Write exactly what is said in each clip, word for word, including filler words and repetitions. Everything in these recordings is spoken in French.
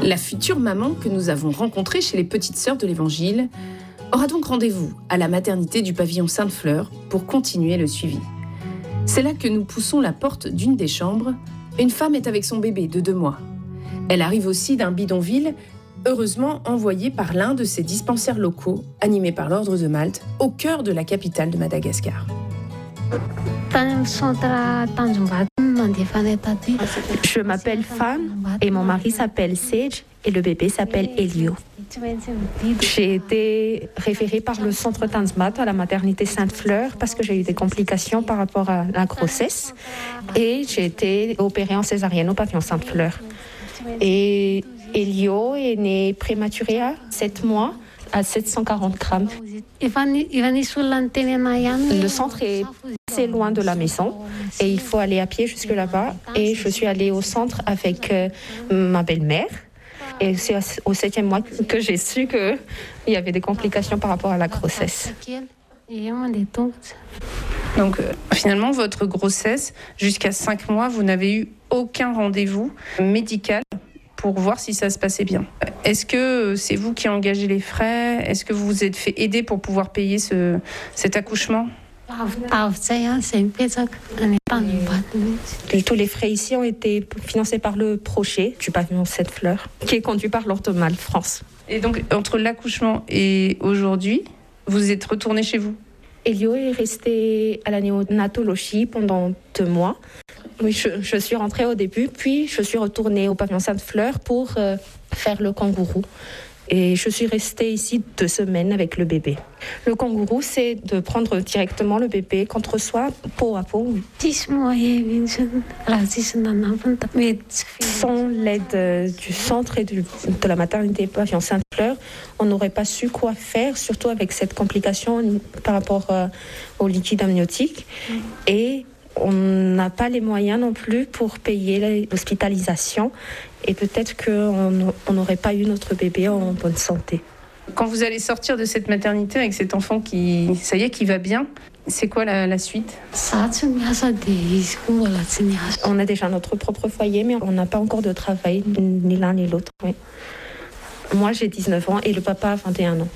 La future maman que nous avons rencontrée chez les Petites Sœurs de l'Évangile aura donc rendez-vous à la maternité du pavillon Sainte-Fleur pour continuer le suivi. C'est là que nous poussons la porte d'une des chambres. Une femme est avec son bébé de deux mois. Elle arrive aussi d'un bidonville, heureusement envoyé par l'un de ces dispensaires locaux, animés par l'Ordre de Malte, au cœur de la capitale de Madagascar. Je m'appelle Fan et mon mari s'appelle Sage et le bébé s'appelle Elio. J'ai été référée par le centre Tanzmat à la maternité Sainte-Fleur parce que j'ai eu des complications par rapport à la grossesse et j'ai été opérée en césarienne au pavillon Sainte-Fleur. Et Elio est né prématuré à sept mois à sept cent quarante grammes. Le centre est assez loin de la maison et il faut aller à pied jusque là-bas. Et je suis allée au centre avec euh, ma belle-mère. Et c'est au septième mois que j'ai su qu'il y avait des complications par rapport à la grossesse. Donc euh, finalement, votre grossesse, jusqu'à cinq mois, vous n'avez eu aucun rendez-vous médical pour voir si ça se passait bien. Est-ce que c'est vous qui engagez les frais ? Est-ce que vous vous êtes fait aider pour pouvoir payer ce, cet accouchement ? Tous les frais ici ont été financés par le projet du pavillon Sainte-Fleur, qui est conduit par l'Ordre de Malte France. Et donc, entre l'accouchement et aujourd'hui, vous êtes retourné chez vous ? Elio est resté à la néonatologie pendant deux mois. Oui, je, je suis rentrée au début, puis je suis retournée au pavillon Sainte-Fleur pour euh, faire le kangourou. Et je suis restée ici deux semaines avec le bébé. Le kangourou, c'est de prendre directement le bébé contre soi, peau à peau. Sans l'aide du centre et du, de la maternité pavillon Sainte-Fleur, on n'aurait pas su quoi faire, surtout avec cette complication par rapport euh, au liquide amniotique. Et on n'a pas les moyens non plus pour payer l'hospitalisation et peut-être qu'on n'aurait pas eu notre bébé en bonne santé. Quand vous allez sortir de cette maternité avec cet enfant qui, ça y est, qui va bien, c'est quoi la, la suite ? On a déjà notre propre foyer, mais on n'a pas encore de travail, ni l'un ni l'autre. Oui. Moi, j'ai dix-neuf ans et le papa a vingt et un ans.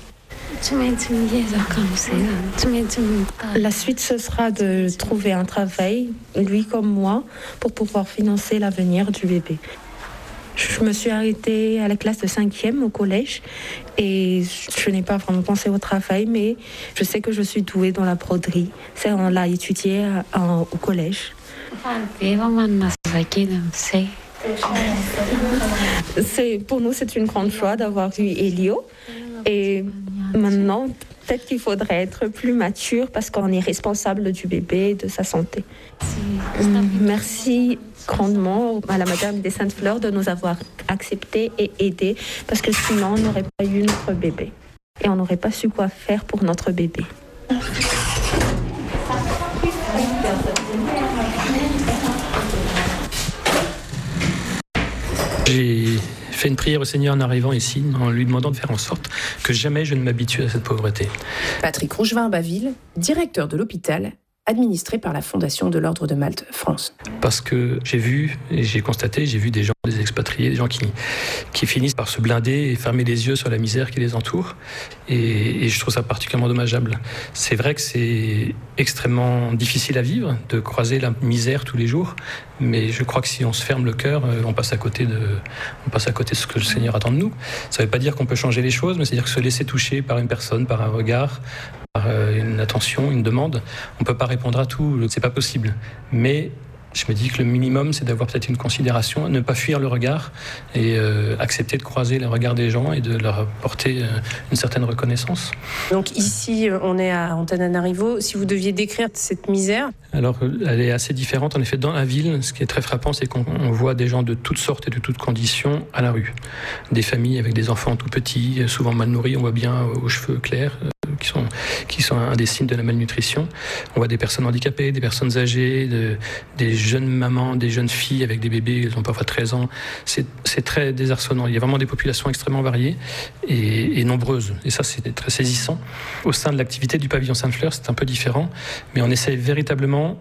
La suite, ce sera de trouver un travail, lui comme moi, pour pouvoir financer l'avenir du bébé. Je me suis arrêtée à la classe de cinquième au collège et je n'ai pas vraiment pensé au travail, mais je sais que je suis douée dans la broderie. Ça, on l'a étudié à, à, au collège. C'est, pour nous, c'est une grande joie d'avoir eu Elio. Et maintenant, peut-être qu'il faudrait être plus mature parce qu'on est responsable du bébé et de sa santé. Merci grandement à la maternité Sainte-Fleur de nous avoir acceptés et aidés parce que sinon, on n'aurait pas eu notre bébé. Et on n'aurait pas su quoi faire pour notre bébé. J'ai fait une prière au Seigneur en arrivant ici, en lui demandant de faire en sorte que jamais je ne m'habitue à cette pauvreté. Patrick Rougevin-Baville, directeur de l'hôpital, administré par la Fondation de l'Ordre de Malte France. Parce que j'ai vu et j'ai constaté, j'ai vu des gens, des expatriés, des gens qui, qui finissent par se blinder et fermer les yeux sur la misère qui les entoure. Et, et je trouve ça particulièrement dommageable. C'est vrai que c'est extrêmement difficile à vivre, de croiser la misère tous les jours. Mais je crois que si on se ferme le cœur, on passe à côté de, on passe à côté de ce que le Seigneur attend de nous. Ça ne veut pas dire qu'on peut changer les choses, mais c'est-à-dire que se laisser toucher par une personne, par un regard, par une attention, une demande, on ne peut pas répondre à tout, c'est pas possible. Mais je me dis que le minimum, c'est d'avoir peut-être une considération, ne pas fuir le regard et euh, accepter de croiser le regard des gens et de leur apporter euh, une certaine reconnaissance. Donc ici, on est à Antananarivo. Si vous deviez décrire cette misère ? Alors, elle est assez différente. En effet, dans la ville, ce qui est très frappant, c'est qu'on voit des gens de toutes sortes et de toutes conditions à la rue. Des familles avec des enfants tout petits, souvent mal nourris, on voit bien aux cheveux clairs, qui sont, qui sont un des signes de la malnutrition. On voit des personnes handicapées, des personnes âgées, de, des jeunes mamans, des jeunes filles avec des bébés, ils ont parfois treize ans. C'est, c'est très désarçonnant. Il y a vraiment des populations extrêmement variées et, et nombreuses. Et ça, c'est très saisissant. Au sein de l'activité du pavillon Sainte-Fleur, c'est un peu différent, mais on essaie véritablement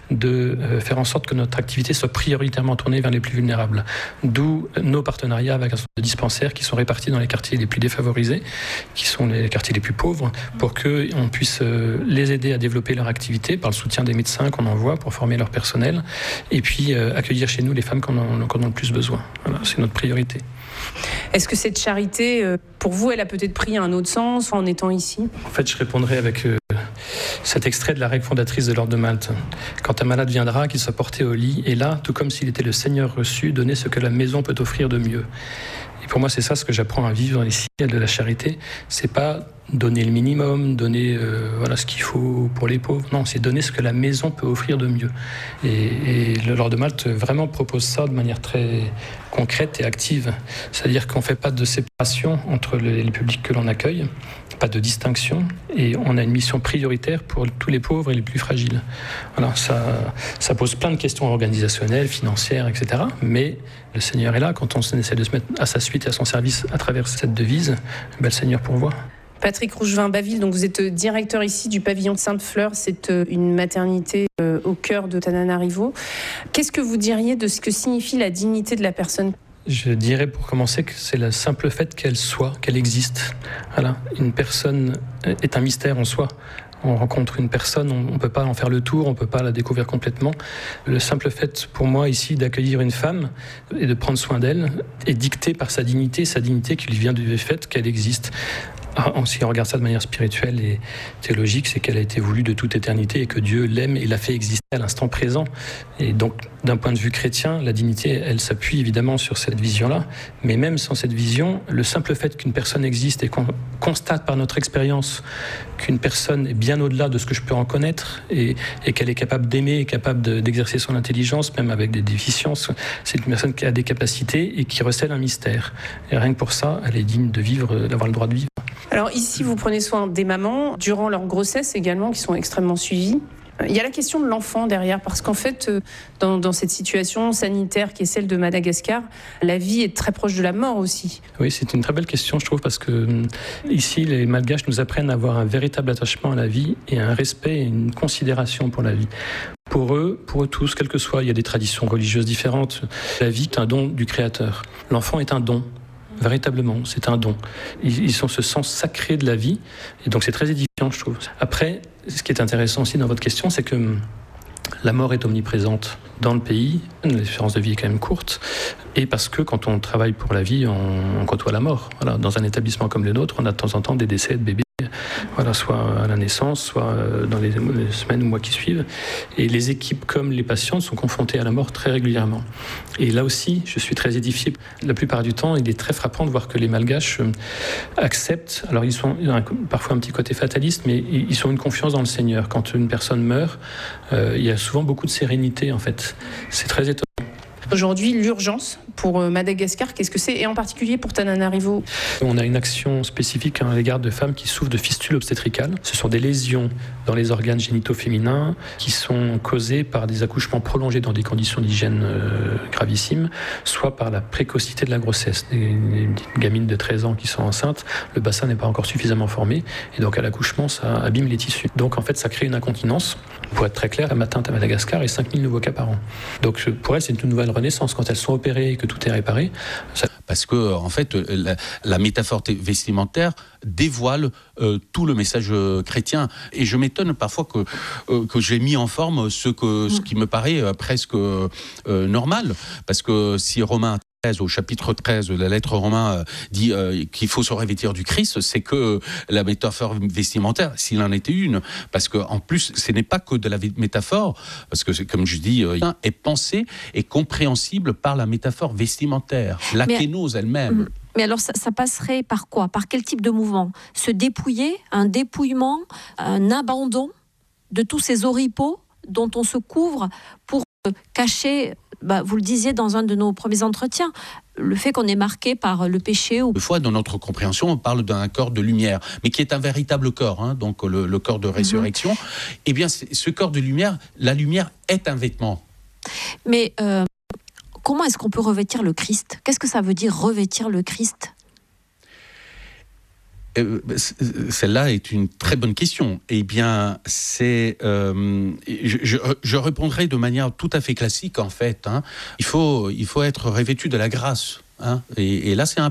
de euh, faire en sorte que notre activité soit prioritairement tournée vers les plus vulnérables. D'où nos partenariats avec un certain nombre de dispensaires qui sont répartis dans les quartiers les plus défavorisés, qui sont les quartiers les plus pauvres, pour qu'on puisse euh, les aider à développer leur activité par le soutien des médecins qu'on envoie pour former leur personnel, et puis euh, accueillir chez nous les femmes qui en ont, qui en ont le plus besoin. Voilà, c'est notre priorité. Est-ce que cette charité, euh, pour vous, elle a peut-être pris un autre sens en étant ici ? En fait, je répondrai avec euh, cet extrait de la règle fondatrice de l'Ordre de Malte. Quand un malade viendra, qu'il soit porté au lit, et là, tout comme s'il était le Seigneur reçu, donner ce que la maison peut offrir de mieux. Et pour moi, c'est ça ce que j'apprends à vivre ici, de la charité. C'est pas donner le minimum, donner euh, voilà, ce qu'il faut pour les pauvres. Non, c'est donner ce que la maison peut offrir de mieux. Et, et l'Ordre de Malte vraiment propose ça de manière très concrète et active. C'est-à-dire qu'on ne fait pas de séparation entre les, les publics que l'on accueille, pas de distinction, et on a une mission prioritaire pour tous les pauvres et les plus fragiles. Voilà, ça, ça pose plein de questions organisationnelles, financières, et cetera. Mais le Seigneur est là. Quand on essaie de se mettre à sa suite et à son service à travers cette devise, ben, le Seigneur pourvoit. Patrick Rougevin-Baville, donc vous êtes directeur ici du pavillon Sainte-Fleur, c'est une maternité au cœur de Tananarivo. Qu'est-ce que vous diriez de ce que signifie la dignité de la personne ? Je dirais pour commencer que c'est le simple fait qu'elle soit, qu'elle existe. Voilà. Une personne est un mystère en soi. On rencontre une personne, on ne peut pas en faire le tour, on ne peut pas la découvrir complètement. Le simple fait pour moi ici d'accueillir une femme et de prendre soin d'elle est dicté par sa dignité, sa dignité qui lui vient du fait qu'elle existe. Si on regarde ça de manière spirituelle et théologique, c'est qu'elle a été voulue de toute éternité et que Dieu l'aime et l'a fait exister à l'instant présent. Et donc, d'un point de vue chrétien, la dignité, elle s'appuie évidemment sur cette vision-là. Mais même sans cette vision, le simple fait qu'une personne existe et qu'on constate par notre expérience qu'une personne est bien au-delà de ce que je peux en connaître et, et qu'elle est capable d'aimer, capable de, d'exercer son intelligence, même avec des déficiences, c'est une personne qui a des capacités et qui recèle un mystère. Et rien que pour ça, elle est digne de vivre, d'avoir le droit de vivre. Alors ici, vous prenez soin des mamans durant leur grossesse également, qui sont extrêmement suivies. Il y a la question de l'enfant derrière, parce qu'en fait, dans, dans cette situation sanitaire qui est celle de Madagascar, la vie est très proche de la mort aussi. Oui, c'est une très belle question, je trouve, parce que ici, les Malgaches nous apprennent à avoir un véritable attachement à la vie et un respect et une considération pour la vie. Pour eux, pour eux tous, quel que soit, il y a des traditions religieuses différentes, la vie est un don du Créateur. L'enfant est un don. Véritablement, c'est un don. Ils ont ce sens sacré de la vie, et donc c'est très édifiant, je trouve. Après, ce qui est intéressant aussi dans votre question, c'est que la mort est omniprésente dans le pays, l'espérance de vie est quand même courte, et parce que quand on travaille pour la vie, on, on côtoie la mort. Voilà, dans un établissement comme le nôtre, on a de temps en temps des décès de bébés, voilà, soit à la naissance, soit dans les, les semaines ou mois qui suivent. Et les équipes comme les patients sont confrontées à la mort très régulièrement. Et là aussi, je suis très édifié. La plupart du temps, il est très frappant de voir que les Malgaches acceptent, alors ils sont ils ont un, parfois un petit côté fataliste, mais ils ont une confiance dans le Seigneur. Quand une personne meurt, euh, il y a souvent beaucoup de sérénité en fait. C'est très étonnant. Aujourd'hui, l'urgence pour Madagascar, qu'est-ce que c'est ? Et en particulier pour Tananarivo ? On a une action spécifique à l'égard de femmes qui souffrent de fistules obstétricales. Ce sont des lésions dans les organes génitaux féminins qui sont causées par des accouchements prolongés dans des conditions d'hygiène euh, gravissimes, soit par la précocité de la grossesse. Des, des gamines de treize ans qui sont enceintes, le bassin n'est pas encore suffisamment formé, et donc à l'accouchement, ça abîme les tissus. Donc en fait, ça crée une incontinence. Pour être très clair, la atteinte à Madagascar est cinq mille nouveaux cas par an. Donc pour elle, c'est une nouvelle renaissance. Quand elles sont opérées et que tout est réparé. Ça... Parce que, en fait, la, la métaphore vestimentaire dévoile euh, tout le message chrétien. Et je m'étonne parfois que, euh, que j'ai mis en forme ce, que, ce qui me paraît euh, presque euh, normal. Parce que si Romains au chapitre treize de la lettre aux Romains dit euh, qu'il faut se revêtir du Christ, c'est que la métaphore vestimentaire, s'il en était une, parce qu'en plus, ce n'est pas que de la métaphore, parce que, comme je dis, euh, est pensée et compréhensible par la métaphore vestimentaire, la kénose elle-même. Mais alors, ça, ça passerait par quoi ? Par quel type de mouvement ? Se dépouiller, un dépouillement, un abandon de tous ces oripeaux dont on se couvre pour cacher... Bah, vous le disiez dans un de nos premiers entretiens, le fait qu'on est marqué par le péché. Ou... Des fois, dans notre compréhension, on parle d'un corps de lumière, mais qui est un véritable corps, hein, donc le, le corps de résurrection. Mm-hmm. Eh bien, ce corps de lumière, la lumière est un vêtement. Mais euh, comment est-ce qu'on peut revêtir le Christ ? Qu'est-ce que ça veut dire revêtir le Christ ? Euh, celle-là est une très bonne question. Eh bien, c'est, euh, je, je, je répondrai de manière tout à fait classique en fait. Hein. Il faut, il faut être revêtu de la grâce. Hein. Et, et là, c'est un